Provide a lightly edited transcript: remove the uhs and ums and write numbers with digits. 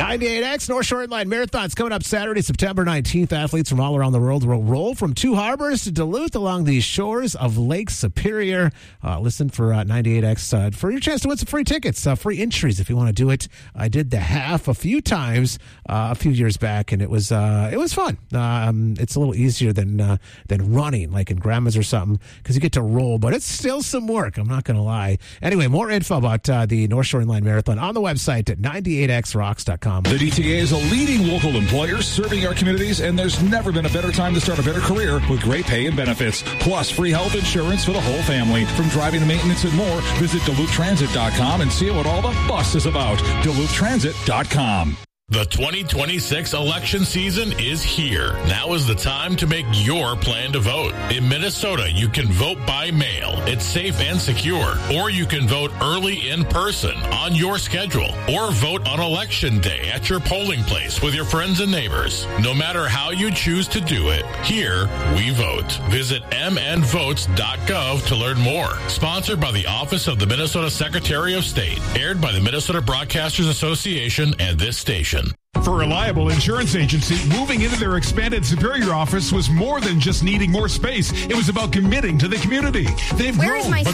98X North Shore Inline Marathon's coming up Saturday, September 19th. Athletes from all around the world will roll from Two Harbors to Duluth along the shores of Lake Superior. Listen for 98X for your chance to win some free tickets, free entries if you want to do it. I did the half a few times a few years back, and it was fun. It's a little easier than running, like in Grandma's or something, because you get to roll, but it's still some work. I'm not going to lie. Anyway, more info about the North Shore Inline Marathon on the website at 98xrocks.com. The DTA is a leading local employer serving our communities, and there's never been a better time to start a better career with great pay and benefits, plus free health insurance for the whole family. From driving to maintenance and more, visit DuluthTransit.com and see what all the fuss is about. DuluthTransit.com. The 2026 election season is here. Now is the time to make your plan to vote. In Minnesota, you can vote by mail. It's safe and secure. Or you can vote early in person on your schedule. Or vote on election day at your polling place with your friends and neighbors. No matter how you choose to do it, here we vote. Visit mnvotes.gov to learn more. Sponsored by the Office of the Minnesota Secretary of State. Aired by the Minnesota Broadcasters Association and this station. For Reliable Insurance Agency, moving into their expanded Superior office was more than just needing more space. It was about committing to the community. They've grown, but